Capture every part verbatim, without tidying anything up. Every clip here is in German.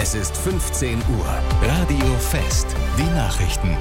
Es ist fünfzehn Uhr. Radio Fest. Die Nachrichten.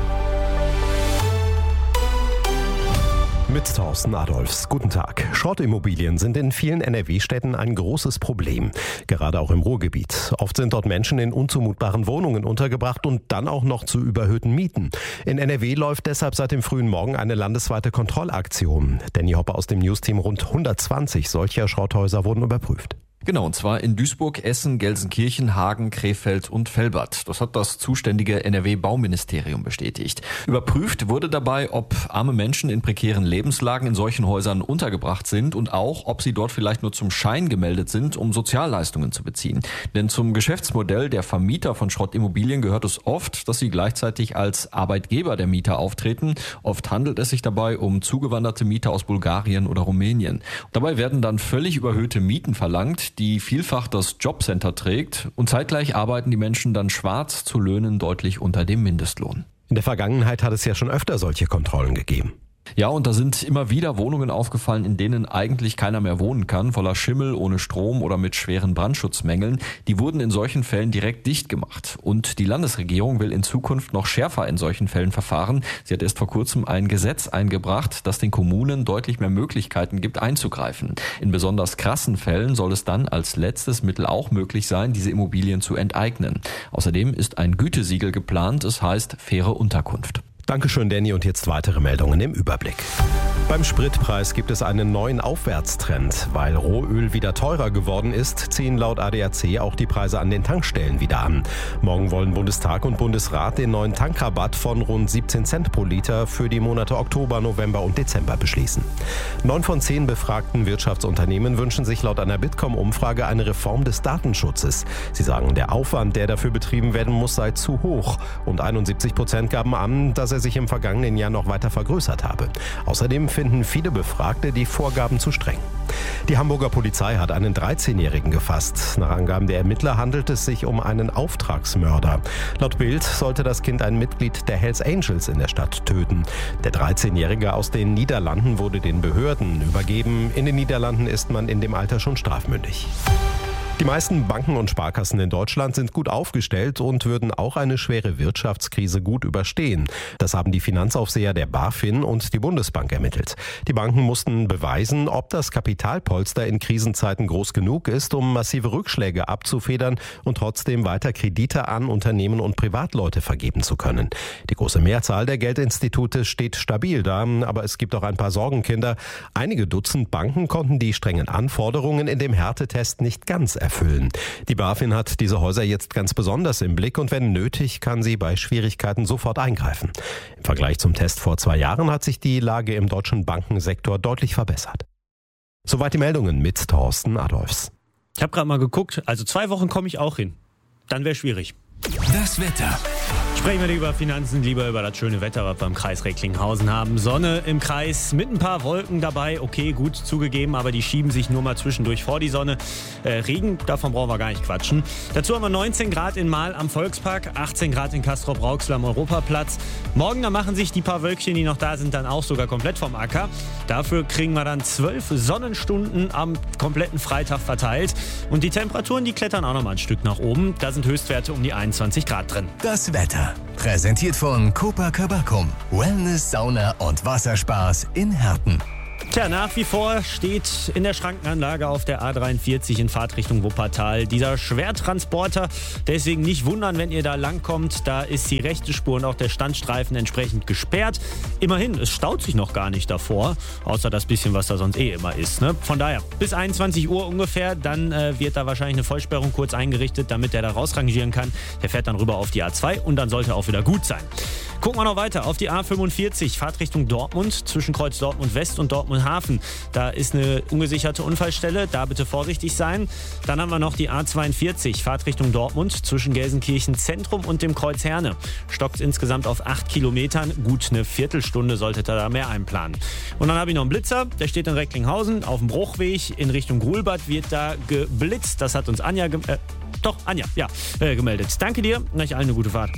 Mit Thorsten Adolfs. Guten Tag. Schrottimmobilien sind in vielen N R W-Städten ein großes Problem. Gerade auch im Ruhrgebiet. Oft sind dort Menschen in unzumutbaren Wohnungen untergebracht und dann auch noch zu überhöhten Mieten. In N R W läuft deshalb seit dem frühen Morgen eine landesweite Kontrollaktion. Danny Hoppe aus dem Newsteam, rund hundertzwanzig solcher Schrotthäuser wurden überprüft. Genau, und zwar in Duisburg, Essen, Gelsenkirchen, Hagen, Krefeld und Velbert. Das hat das zuständige N R W-Bauministerium bestätigt. Überprüft wurde dabei, ob arme Menschen in prekären Lebenslagen in solchen Häusern untergebracht sind und auch, ob sie dort vielleicht nur zum Schein gemeldet sind, um Sozialleistungen zu beziehen. Denn zum Geschäftsmodell der Vermieter von Schrottimmobilien gehört es oft, dass sie gleichzeitig als Arbeitgeber der Mieter auftreten. Oft handelt es sich dabei um zugewanderte Mieter aus Bulgarien oder Rumänien. Dabei werden dann völlig überhöhte Mieten verlangt, die vielfach das Jobcenter trägt, und zeitgleich arbeiten die Menschen dann schwarz zu Löhnen deutlich unter dem Mindestlohn. In der Vergangenheit hat es ja schon öfter solche Kontrollen gegeben. Ja, und da sind immer wieder Wohnungen aufgefallen, in denen eigentlich keiner mehr wohnen kann, voller Schimmel, ohne Strom oder mit schweren Brandschutzmängeln. Die wurden in solchen Fällen direkt dicht gemacht. Und die Landesregierung will in Zukunft noch schärfer in solchen Fällen verfahren. Sie hat erst vor kurzem ein Gesetz eingebracht, das den Kommunen deutlich mehr Möglichkeiten gibt, einzugreifen. In besonders krassen Fällen soll es dann als letztes Mittel auch möglich sein, diese Immobilien zu enteignen. Außerdem ist ein Gütesiegel geplant, es heißt faire Unterkunft. Dankeschön, Danny, und jetzt weitere Meldungen im Überblick. Beim Spritpreis gibt es einen neuen Aufwärtstrend. Weil Rohöl wieder teurer geworden ist, ziehen laut A D A C auch die Preise an den Tankstellen wieder an. Morgen wollen Bundestag und Bundesrat den neuen Tankrabatt von rund siebzehn Cent pro Liter für die Monate Oktober, November und Dezember beschließen. Neun von zehn befragten Wirtschaftsunternehmen wünschen sich laut einer Bitkom-Umfrage eine Reform des Datenschutzes. Sie sagen, der Aufwand, der dafür betrieben werden muss, sei zu hoch. Und einundsiebzig Prozent gaben an, dass er sich im vergangenen Jahr noch weiter vergrößert habe. Außerdem finden viele Befragte die Vorgaben zu streng. Die Hamburger Polizei hat einen dreizehnjährigen gefasst. Nach Angaben der Ermittler handelt es sich um einen Auftragsmörder. Laut Bild sollte das Kind ein Mitglied der Hells Angels in der Stadt töten. Der dreizehnjährige aus den Niederlanden wurde den Behörden übergeben. In den Niederlanden ist man in dem Alter schon strafmündig. Die meisten Banken und Sparkassen in Deutschland sind gut aufgestellt und würden auch eine schwere Wirtschaftskrise gut überstehen. Das haben die Finanzaufseher der BaFin und die Bundesbank ermittelt. Die Banken mussten beweisen, ob das Kapitalpolster in Krisenzeiten groß genug ist, um massive Rückschläge abzufedern und trotzdem weiter Kredite an Unternehmen und Privatleute vergeben zu können. Die große Mehrzahl der Geldinstitute steht stabil da, aber es gibt auch ein paar Sorgenkinder. Einige Dutzend Banken konnten die strengen Anforderungen in dem Härtetest nicht ganz erfüllen. Die BaFin hat diese Häuser jetzt ganz besonders im Blick und wenn nötig, kann sie bei Schwierigkeiten sofort eingreifen. Im Vergleich zum Test vor zwei Jahren hat sich die Lage im deutschen Bankensektor deutlich verbessert. Soweit die Meldungen mit Thorsten Adolfs. Ich habe gerade mal geguckt, also zwei Wochen komme ich auch hin. Dann wäre schwierig. Das Wetter. Sprechen wir lieber Finanzen, lieber über das schöne Wetter, was wir im Kreis Recklinghausen haben. Sonne im Kreis mit ein paar Wolken dabei. Okay, gut zugegeben, aber die schieben sich nur mal zwischendurch vor die Sonne. Äh, Regen, davon brauchen wir gar nicht quatschen. Dazu haben wir neunzehn Grad in Mahl am Volkspark, achtzehn Grad in Castrop-Rauxel am Europaplatz. Morgen, da machen sich die paar Wölkchen, die noch da sind, dann auch sogar komplett vom Acker. Dafür kriegen wir dann zwölf Sonnenstunden am kompletten Freitag verteilt. Und die Temperaturen, die klettern auch noch mal ein Stück nach oben. Da sind Höchstwerte um die einundzwanzig Grad drin. Das Wetter. Präsentiert von Copacabana. Wellness, Sauna und Wasserspaß in Herten. Tja, nach wie vor steht in der Schrankenanlage auf der A dreiundvierzig in Fahrtrichtung Wuppertal dieser Schwertransporter. Deswegen nicht wundern, wenn ihr da langkommt. Da ist die rechte Spur und auch der Standstreifen entsprechend gesperrt. Immerhin, es staut sich noch gar nicht davor. Außer das bisschen, was da sonst eh immer ist. Ne? Von daher, bis einundzwanzig Uhr ungefähr, dann äh, wird da wahrscheinlich eine Vollsperrung kurz eingerichtet, damit der da rausrangieren kann. Der fährt dann rüber auf die A zwei und dann sollte auch wieder gut sein. Gucken wir noch weiter auf die A fünfundvierzig, Fahrtrichtung Dortmund, zwischen Kreuz Dortmund West und Dortmund Hafen. Da ist eine ungesicherte Unfallstelle, da bitte vorsichtig sein. Dann haben wir noch die A zweiundvierzig, Fahrtrichtung Dortmund, zwischen Gelsenkirchen Zentrum und dem Kreuz Herne. Stockt insgesamt auf acht Kilometern, gut eine Viertelstunde solltet ihr da mehr einplanen. Und dann habe ich noch einen Blitzer, der steht in Recklinghausen auf dem Bruchweg in Richtung Grulbad, wird da geblitzt. Das hat uns Anja, ge- äh, doch Anja, ja, äh, gemeldet. Danke dir, euch allen eine gute Fahrt.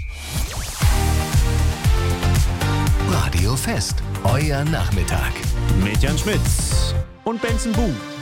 Radio Fest, euer Nachmittag. Mit Jan Schmitz und Benson Buh.